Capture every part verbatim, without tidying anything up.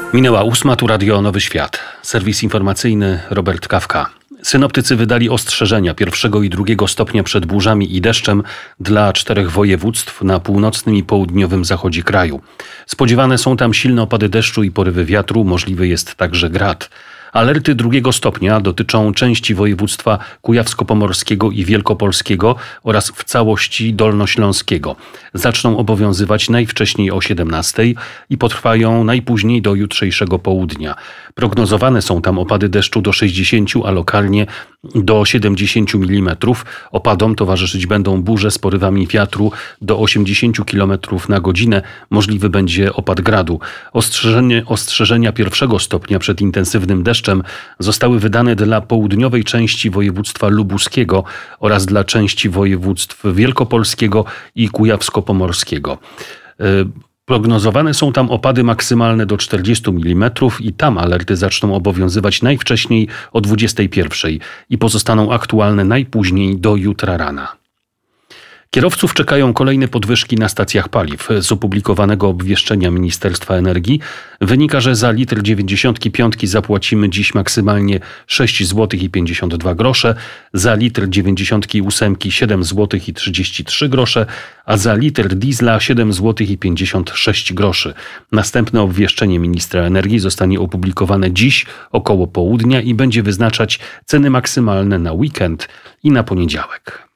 Minęła ósma, tu Radio Nowy Świat. Serwis informacyjny Robert Kawka. Synoptycy wydali ostrzeżenia pierwszego i drugiego stopnia przed burzami i deszczem dla czterech województw na północnym i południowym zachodzie kraju. Spodziewane są tam silne opady deszczu i porywy wiatru, możliwy jest także grad. Alerty drugiego stopnia dotyczą części województwa kujawsko-pomorskiego i wielkopolskiego oraz w całości dolnośląskiego. Zaczną obowiązywać najwcześniej o siedemnastej i potrwają najpóźniej do jutrzejszego południa. Prognozowane są tam opady deszczu do sześćdziesięciu, a lokalnie do siedemdziesięciu milimetrów. Opadom towarzyszyć będą burze z porywami wiatru do osiemdziesięciu kilometrów na godzinę. Możliwy będzie opad gradu. Ostrzeżenie, ostrzeżenia pierwszego stopnia przed intensywnym deszczem zostały wydane dla południowej części województwa lubuskiego oraz dla części województw wielkopolskiego i kujawsko-pomorskiego. Prognozowane są tam opady maksymalne do czterdziestu milimetrów i tam alerty zaczną obowiązywać najwcześniej o dwudziestej pierwszej i pozostaną aktualne najpóźniej do jutra rana. Kierowców czekają kolejne podwyżki na stacjach paliw. Z opublikowanego obwieszczenia Ministerstwa Energii wynika, że za litr dziewięćdziesiątki piątki zapłacimy dziś maksymalnie sześć złotych i pięćdziesiąt dwa grosze, za litr dziewięćdziesiątki ósemki siedem złotych i trzydzieści trzy grosze, a za litr diesla siedem złotych i pięćdziesiąt sześć groszy. Następne obwieszczenie ministra energii zostanie opublikowane dziś około południa i będzie wyznaczać ceny maksymalne na weekend i na poniedziałek.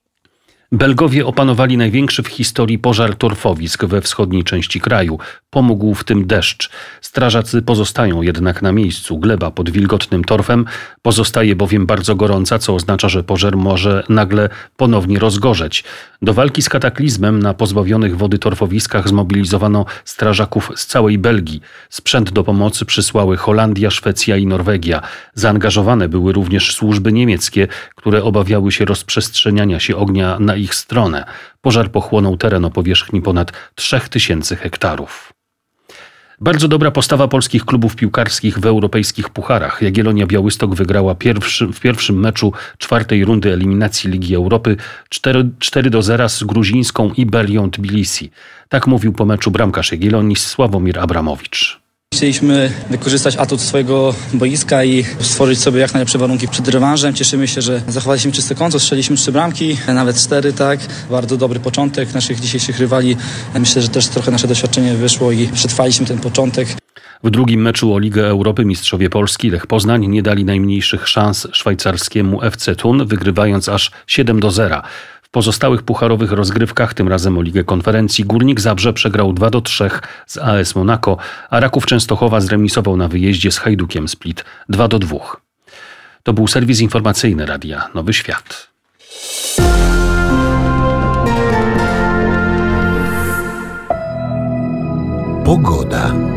Belgowie opanowali największy w historii pożar torfowisk we wschodniej części kraju. Pomógł w tym deszcz. Strażacy pozostają jednak na miejscu. Gleba pod wilgotnym torfem pozostaje bowiem bardzo gorąca, co oznacza, że pożar może nagle ponownie rozgorzeć. Do walki z kataklizmem na pozbawionych wody torfowiskach zmobilizowano strażaków z całej Belgii. Sprzęt do pomocy przysłały Holandia, Szwecja i Norwegia. Zaangażowane były również służby niemieckie, które obawiały się rozprzestrzeniania się ognia na ich stronę. Pożar pochłonął teren o powierzchni ponad trzech tysięcy hektarów. Bardzo dobra postawa polskich klubów piłkarskich w europejskich pucharach. Jagiellonia Białystok wygrała pierwszy, w pierwszym meczu czwartej rundy eliminacji Ligi Europy cztery do zera z gruzińską Iberią Tbilisi. Tak mówił po meczu bramkarz Jagiellonii Sławomir Abramowicz. Chcieliśmy wykorzystać atut swojego boiska i stworzyć sobie jak najlepsze warunki przed rewanżem. Cieszymy się, że zachowaliśmy czyste konto, strzeliliśmy trzy bramki, nawet cztery, tak. Bardzo dobry początek naszych dzisiejszych rywali. Myślę, że też trochę nasze doświadczenie wyszło i przetrwaliśmy ten początek. W drugim meczu o Ligę Europy mistrzowie Polski Lech Poznań nie dali najmniejszych szans szwajcarskiemu F C Thun, wygrywając aż siedem do zera. W pozostałych pucharowych rozgrywkach, tym razem o Ligę Konferencji, Górnik Zabrze przegrał dwa do trzech z A S Monaco, a Raków Częstochowa zremisował na wyjeździe z Hajdukiem Split dwa do dwóch. To był serwis informacyjny Radia Nowy Świat. Pogoda.